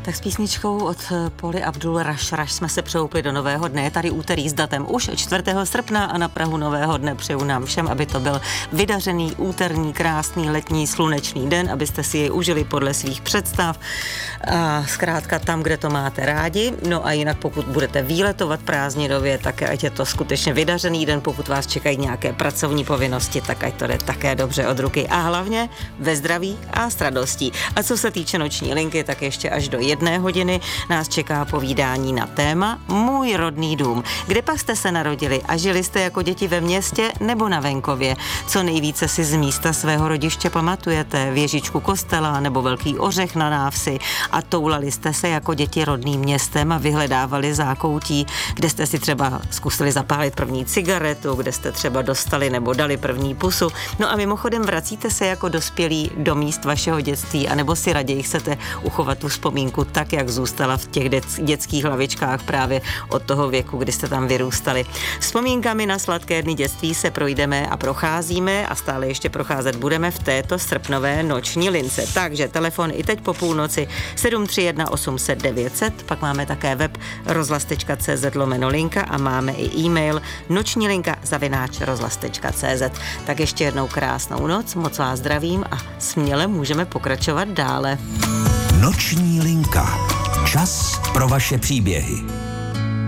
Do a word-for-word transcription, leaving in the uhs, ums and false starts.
Tak s písničkou od Pauly Abdul Rush Rush jsme se přehoupli do nového dne. Je tady úterý s datem už čtvrtého srpna a na prahu nového dne přeju nám všem, aby to byl vydařený, úterní, krásný, letní, slunečný den, abyste si jej užili podle svých představ a zkrátka tam, kde to máte rádi. No a jinak pokud budete výletovat prázdninově, tak ať je to skutečně vydařený den, pokud vás čekají nějaké pracovní povinnosti, tak ať to jde také dobře od ruky a hlavně ve zdraví a s radostí. A co se týče noční linky, tak ještě až do jedné hodiny nás čeká povídání na téma Můj rodný dům. Kde pak jste se narodili a žili jste jako děti ve městě nebo na venkově? Co nejvíce si z místa svého rodiště pamatujete? Věžičku kostela nebo velký ořech na návsi? A toulali jste se jako děti rodným městem a vyhledávali zákoutí, kde jste si třeba zkusili zapálit první cigaretu, kde jste třeba dostali nebo dali první pusu. No a mimochodem vracíte se jako dospělí do míst vašeho dětství, anebo si raději chcete uchovat tu vzpomínku tak, jak zůstala v těch dětských hlavičkách právě od toho věku, kdy jste tam vyrůstali. Vzpomínkami na sladké dny dětství se projdeme a procházíme a stále ještě procházet budeme v této srpnové noční lince. Takže telefon i teď po půlnoci sedm tři jedna osm set devět set, pak máme také web rozhlas tečka cé zet lomeno linka a máme i e-mail noční linka zavináč rozhlas tečka cé zet. Tak ještě jednou krásnou noc, moc vás zdravím a směle můžeme pokračovat dále. Noční linka. Čas pro vaše příběhy.